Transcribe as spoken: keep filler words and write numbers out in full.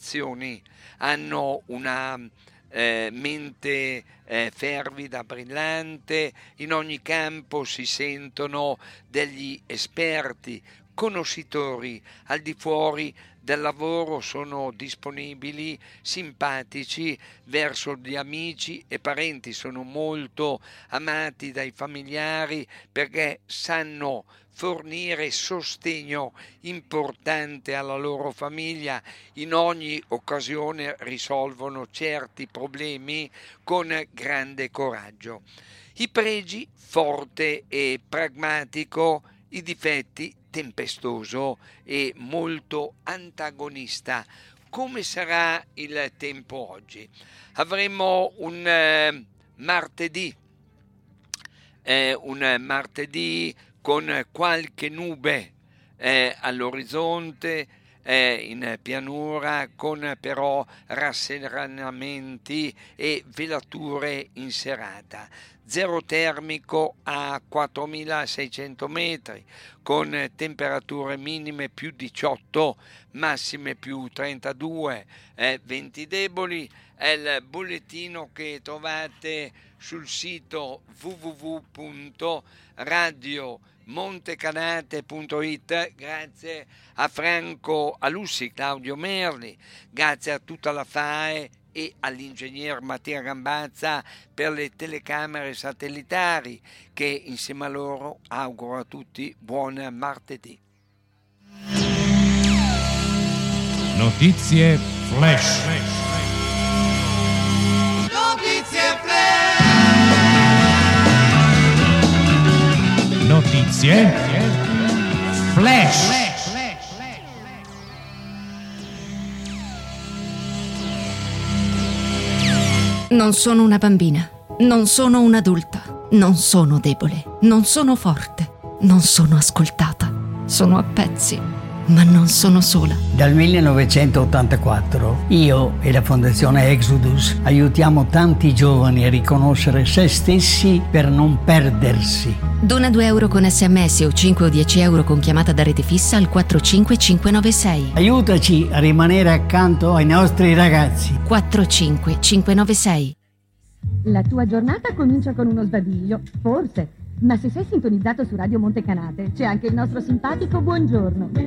generazioni hanno una eh, mente eh, fervida, brillante, in ogni campo si sentono degli esperti, conoscitori, al di fuori del lavoro sono disponibili, simpatici verso gli amici e parenti, sono molto amati dai familiari perché sanno fornire sostegno importante alla loro famiglia, in ogni occasione risolvono certi problemi con grande coraggio. I pregi: forte e pragmatico, i difetti: tempestoso e molto antagonista. Come sarà il tempo oggi? Avremo un eh, martedì, eh, un martedì con qualche nube eh, all'orizzonte, eh, in pianura, con però rasserenamenti e velature in serata. Zero termico a quattromilaseicento metri, con temperature minime più diciotto, massime più trentadue, eh, venti deboli. È il bollettino che trovate sul sito w w w punto radio montecanate punto it. Grazie a Franco Alussi, Claudio Merli, grazie a tutta la F A E e all'ingegner Mattia Gambazza per le telecamere satellitari, che insieme a loro auguro a tutti buon martedì. Notizie flash. Notizie flash. Notizie flash. Non sono una bambina, non sono un'adulta, non sono debole, non sono forte, non sono ascoltata, sono a pezzi, ma non sono sola. Dal millenovecentottantaquattro io e la Fondazione Exodus aiutiamo tanti giovani a riconoscere se stessi per non perdersi. Dona due euro con sms o cinque o dieci euro con chiamata da rete fissa al quattro cinque cinque nove sei. Aiutaci a rimanere accanto ai nostri ragazzi. quattro cinque cinque nove sei. La tua giornata comincia con uno sbadiglio, forse, ma se sei sintonizzato su Radio Montecanate c'è anche il nostro simpatico buongiorno.